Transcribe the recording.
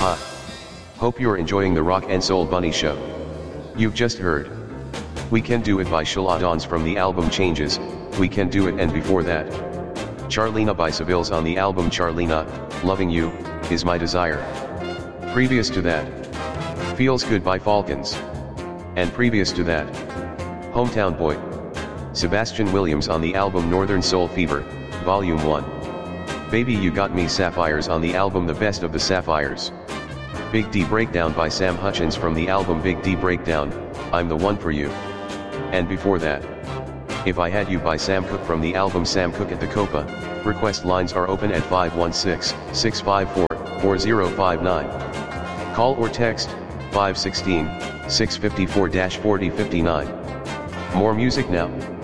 Hi. Hope you're enjoying the Rock and Soul Bunny Show. You've just heard We Can Do It by Shalodons from the album Changes, We Can Do It, and before that, Charlena by Seville's on the album Charlena, Loving You, Is My Desire. Previous to that, Feels Good by Falcons. And previous to that, Hometown Boy, Sebastian Williams on the album Northern Soul Fever, Volume 1. Baby You Got Me Sapphires on the album The Best of the Sapphires. Big D Breakdown by Sam Hutchins from the album Big D Breakdown, I'm the One for You. And before that, If I Had You by Sam Cooke from the album Sam Cooke at the Copa. Request lines are open at 516-654-4059. Call or text 516-654-4059. More music now.